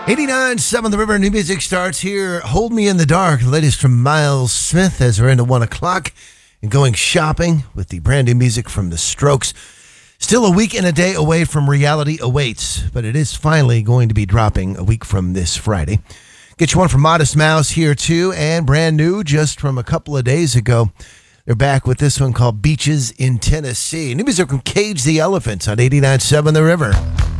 89.7 The River. New music starts here. Hold Me in the Dark. The latest from Miles Smith as we're into 1 o'clock and going shopping with the brand new music from The Strokes. Still a week and a day away from Reality Awaits, but it is finally going to be dropping a week from this Friday. Get you one from Modest Mouse here too, and brand new just from a couple of days ago. They're back with this one called Beaches in Tennessee. New music from Cage the Elephant on 89.7 The River.